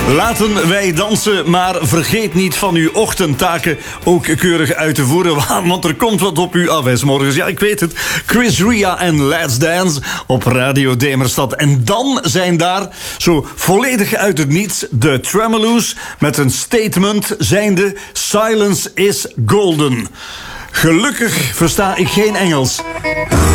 Laten wij dansen, maar vergeet niet van uw ochtendtaken ook keurig uit te voeren, want er komt wat op u af, hè, 's morgens. Ja, ik weet het. Chris Ria en Let's Dance op Radio Demerstad. En dan zijn daar, zo volledig uit het niets, de Tremoloos met een statement zijnde Silence is Golden. Gelukkig versta ik geen Engels.